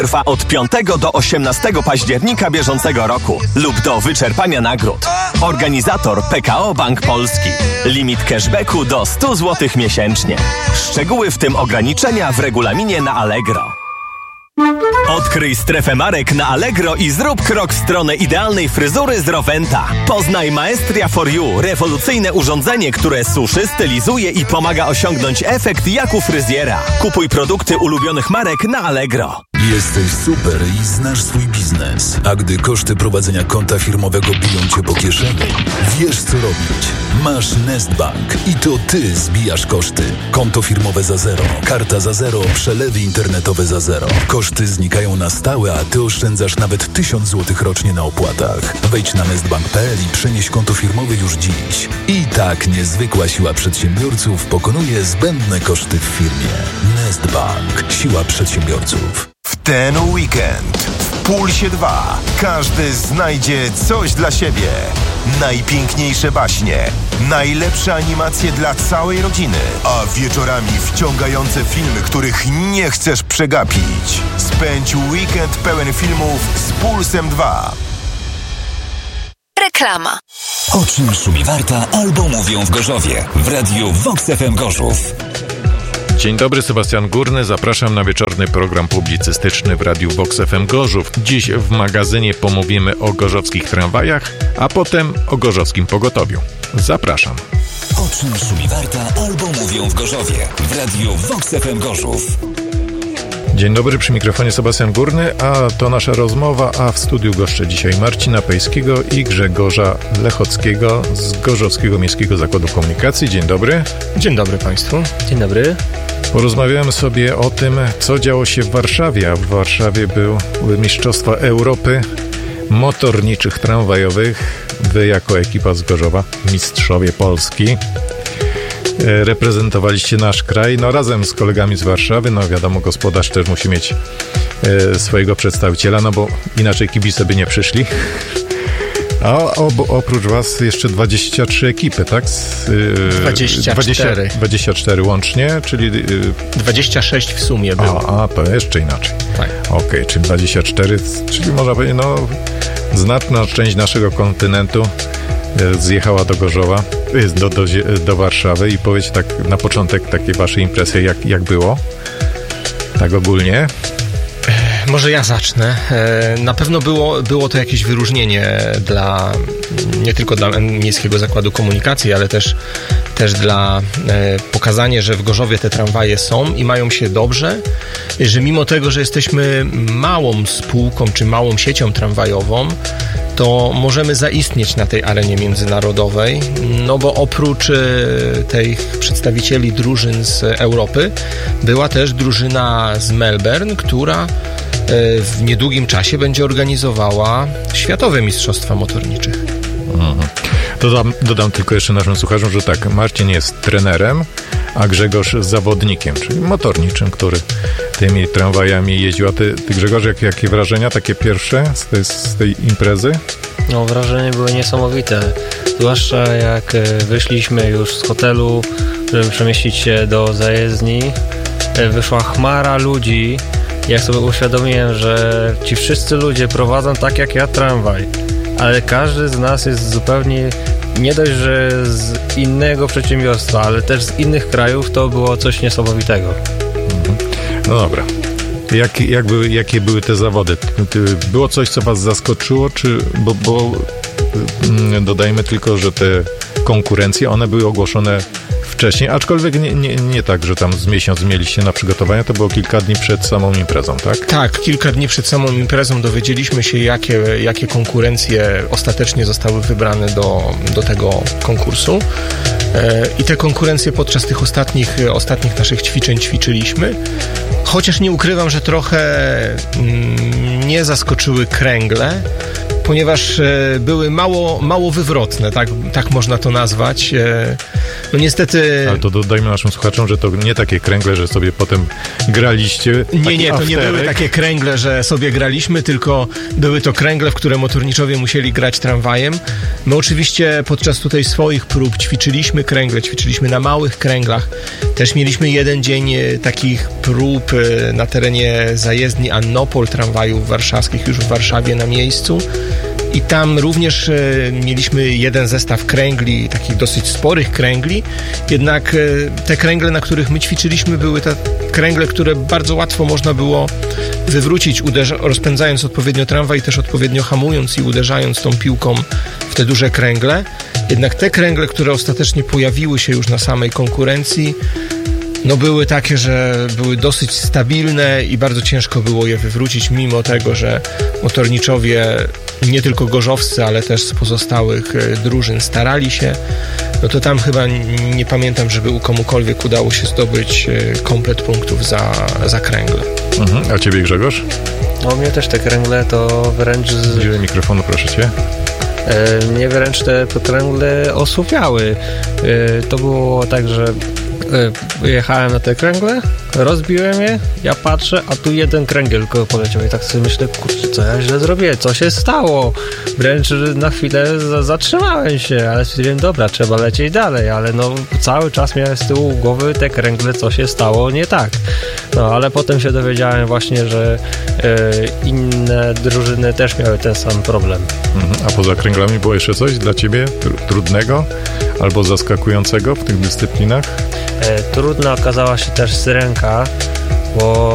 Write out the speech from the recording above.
Trwa od 5 do 18 października bieżącego roku lub do wyczerpania nagród. Organizator PKO Bank Polski. Limit cashbacku do 100 zł miesięcznie. Szczegóły w tym ograniczenia w regulaminie na Allegro. Odkryj strefę marek na Allegro i zrób krok w stronę idealnej fryzury z Roventa. Poznaj Maestria for You, rewolucyjne urządzenie, które suszy, stylizuje i pomaga osiągnąć efekt jak u fryzjera. Kupuj produkty ulubionych marek na Allegro. Jesteś super i znasz swój biznes. A gdy koszty prowadzenia konta firmowego biją cię po kieszeni, wiesz co robić. Masz Nestbank i to ty zbijasz koszty. Konto firmowe za zero, karta za zero, przelewy internetowe za zero. Koszty znikają na stałe, a ty oszczędzasz nawet 1000 zł rocznie na opłatach. Wejdź na nestbank.pl i przenieś konto firmowe już dziś. I tak niezwykła siła przedsiębiorców pokonuje zbędne koszty w firmie. Nestbank. Siła przedsiębiorców. W ten weekend w Pulsie 2 każdy znajdzie coś dla siebie. Najpiękniejsze baśnie, najlepsze animacje dla całej rodziny, a wieczorami wciągające filmy, których nie chcesz przegapić. Spędź weekend pełen filmów z Pulsem 2. Reklama. O czym szumi Warta albo mówią w Gorzowie w radiu Vox FM Gorzów. Dzień dobry, Sebastian Górny. Zapraszam na wieczorny program publicystyczny w Radiu Vox FM Gorzów. Dziś w magazynie pomówimy o gorzowskich tramwajach, a potem o gorzowskim pogotowiu. Zapraszam. O czym szumi Warta albo mówią w Gorzowie w Radiu Vox FM Gorzów. Dzień dobry, przy mikrofonie Sebastian Górny, a to nasza rozmowa, a w studiu goszczę dzisiaj Marcina Pejskiego i Grzegorza Lechockiego z Gorzowskiego Miejskiego Zakładu Komunikacji. Dzień dobry. Dzień dobry Państwu. Dzień dobry. Porozmawiałem sobie o tym, co działo się w Warszawie, a w Warszawie były Mistrzostwa Europy motorniczych tramwajowych. Wy jako ekipa z Gorzowa, mistrzowie Polski, reprezentowaliście nasz kraj, no razem z kolegami z Warszawy, no wiadomo, gospodarz też musi mieć swojego przedstawiciela, no bo inaczej kibice by nie przyszli. A oprócz was jeszcze 23 ekipy, tak? 24 łącznie, czyli 26 w sumie było. A to jeszcze inaczej. Tak. Okej, czyli 24, czyli można powiedzieć, no znaczna część naszego kontynentu zjechała do Gorzowa, do Warszawy i powiedz tak na początek takie wasze impresje, jak było? Tak ogólnie. Może ja zacznę. Na pewno było to jakieś wyróżnienie nie tylko dla Miejskiego Zakładu Komunikacji, ale też dla pokazania, że w Gorzowie te tramwaje są i mają się dobrze, że mimo tego, że jesteśmy małą spółką czy małą siecią tramwajową, to możemy zaistnieć na tej arenie międzynarodowej, no bo oprócz tych przedstawicieli drużyn z Europy była też drużyna z Melbourne, która w niedługim czasie będzie organizowała Światowe Mistrzostwa Motorniczych. Dodam tylko jeszcze naszym słuchaczom, że tak, Marcin jest trenerem, a Grzegorz zawodnikiem, czyli motorniczym, który tymi tramwajami jeździł. A ty Grzegorz, jakie wrażenia takie pierwsze z tej imprezy? No, wrażenia były niesamowite. Zwłaszcza jak wyszliśmy już z hotelu, żeby przemieścić się do zajezdni, wyszła chmara ludzi. Jak sobie uświadomiłem, że ci wszyscy ludzie prowadzą tak jak ja tramwaj, ale każdy z nas jest zupełnie nie dość, że z innego przedsiębiorstwa, ale też z innych krajów, to było coś niesamowitego. No dobra. Jakie były te zawody? Było coś, co was zaskoczyło? Bo dodajmy tylko, że te konkurencje, one były ogłoszone wcześniej, aczkolwiek nie tak, że tam z miesiąc mieliście na przygotowania, to było kilka dni przed samą imprezą, tak? Tak, kilka dni przed samą imprezą dowiedzieliśmy się, jakie konkurencje ostatecznie zostały wybrane do tego konkursu. I te konkurencje podczas tych ostatnich naszych ćwiczeń ćwiczyliśmy. Chociaż nie ukrywam, że trochę mnie zaskoczyły kręgle, ponieważ były mało wywrotne, tak można to nazwać. No niestety... Ale to dodajmy naszym słuchaczom, że to nie takie kręgle, że sobie potem graliście. Nie, to nie były takie kręgle, że sobie graliśmy, tylko były to kręgle, w które motorniczowie musieli grać tramwajem. My oczywiście podczas tutaj swoich prób ćwiczyliśmy kręgle, ćwiczyliśmy na małych kręglach, Też mieliśmy jeden dzień takich prób na terenie zajezdni Annopol tramwajów warszawskich, już w Warszawie na miejscu. I tam również mieliśmy jeden zestaw kręgli, takich dosyć sporych kręgli, jednak te kręgle, na których my ćwiczyliśmy, były te kręgle, które bardzo łatwo można było wywrócić, rozpędzając odpowiednio tramwaj i też odpowiednio hamując i uderzając tą piłką w te duże kręgle. Jednak te kręgle, które ostatecznie pojawiły się już na samej konkurencji, no były takie, że były dosyć stabilne i bardzo ciężko było je wywrócić, mimo tego, że motorniczowie, nie tylko gorzowscy, ale też z pozostałych drużyn starali się. No to tam chyba nie pamiętam, żeby u komukolwiek udało się zdobyć komplet punktów za kręgle. A ciebie, Grzegorz? No mnie też te kręgle to wręcz... Bliżej mikrofonu, proszę cię. Mnie wręcz te kręgle osłupiały. To było tak, że jechałem na te kręgle, rozbiłem je, ja patrzę, a tu jeden kręgiel tylko poleciał i tak sobie myślę, kurczę, co ja źle zrobię, co się stało? Wręcz na chwilę zatrzymałem się, ale stwierdziłem, dobra, trzeba lecieć dalej, ale no cały czas miałem z tyłu głowy te kręgle, co się stało nie tak. No, ale potem się dowiedziałem właśnie, że inne drużyny też miały ten sam problem. A poza kręglami było jeszcze coś dla ciebie trudnego albo zaskakującego w tych dyscyplinach? Trudna okazała się też syrenka, bo